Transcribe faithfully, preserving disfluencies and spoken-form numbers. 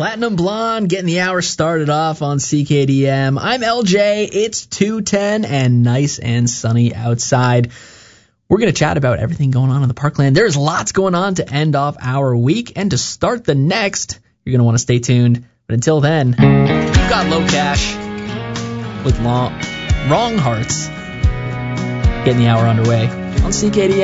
Platinum Blonde getting the hour started off on C K D M. I'm L J. It's two ten and nice and sunny outside. We're going to chat about everything going on in the Parkland. There's lots going on to end off our week, and to start the next, you're going to want to stay tuned. But until then, we've got Low Cash with long, Wrong Hearts getting the hour underway on C K D M.